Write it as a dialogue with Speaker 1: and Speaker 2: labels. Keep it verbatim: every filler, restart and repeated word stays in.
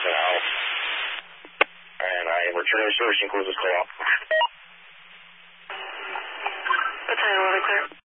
Speaker 1: now. And I am returning to service, includes this call.
Speaker 2: Battalion eleven clear.